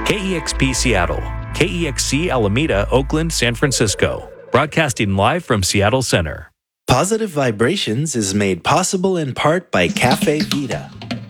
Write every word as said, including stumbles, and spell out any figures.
K E X P Seattle, K E X C Alameda, Oakland, San Francisco. Broadcasting live from Seattle Center. Positive Vibrations is made possible in part by Cafe Vita.